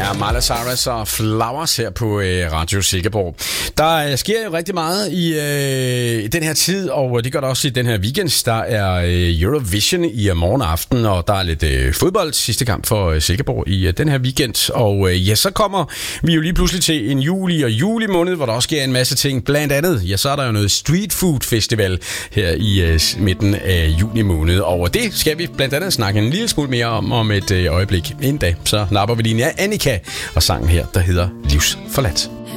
Miley Cyrus og Flowers her på Radio Silkeborg. Der sker jo rigtig meget i den her tid, og det gør der også i den her weekend. Der er Eurovision i morgen aften, og der er lidt fodbold. Sidste kamp for Silkeborg i den her weekend. Og så kommer vi jo lige pludselig til en juli måned, hvor der også sker en masse ting. Blandt andet, så er der jo noget street food festival her i midten af juni måned. Og det skal vi blandt andet snakke en lille smule mere om et øjeblik. En dag, så napper vi lige Annika og sangen her, der hedder Livsforladt.